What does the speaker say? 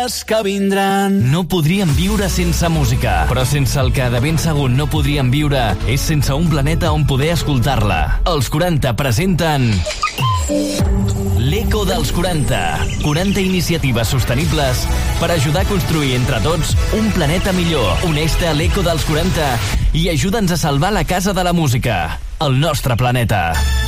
que vindran. No podríem viure sense música, però sense el que de ben segur no podríem viure és sense un planeta on poder escoltar-la. Els 40 presenten l'Eco dels 40. 40 iniciatives sostenibles per ajudar a construir entre tots un planeta millor. Uneix-te a l'Eco dels 40 i ajuda'ns a salvar la casa de la música, el nostre planeta.